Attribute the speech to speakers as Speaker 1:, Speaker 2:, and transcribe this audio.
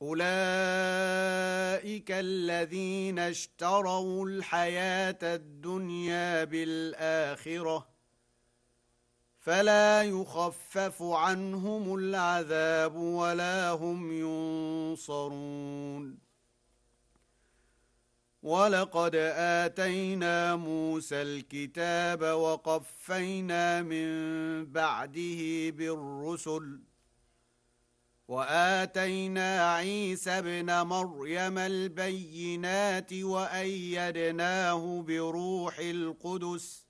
Speaker 1: أولئك الذين اشتروا الحياة الدنيا بالآخرة فلا يخفف عنهم العذاب ولا هم ينصرون ولقد آتينا موسى الكتاب وقفينا من بعده بالرسل وآتينا عيسى ابن مريم البينات وأيدناه بروح القدس